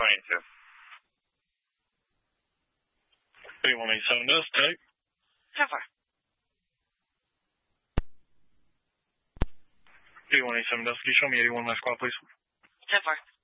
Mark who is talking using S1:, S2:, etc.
S1: 8187 does take.
S2: 10-4.
S1: 8187 does. Can you show me 81 my squad, please?
S2: 10-4.